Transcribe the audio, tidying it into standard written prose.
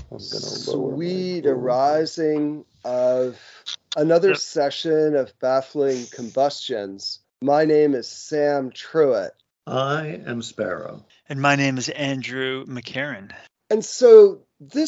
Sweet arising of another session of Baffling Combustions. My name is Sam Truitt. I am Sparrow. And my name is Andrew McCarran. And so this